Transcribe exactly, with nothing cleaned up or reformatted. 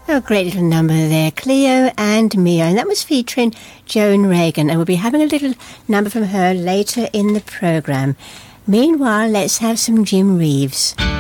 A great little number there, Cleo and Mia, and that was featuring Joan Reagan, and we'll be having a little number from her later in the programme. Meanwhile, let's have some Jim Reeves.